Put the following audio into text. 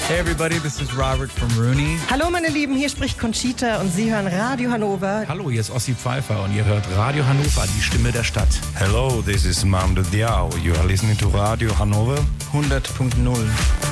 Hey everybody, this is Robert from Rooney. Hallo meine Lieben, hier spricht Conchita und Sie hören Radio Hannover. Hallo, hier ist Ossi Pfeiffer und ihr hört Radio Hannover, die Stimme der Stadt. Hello, this is Mamdo Diao. You are listening to Radio Hannover 100.0.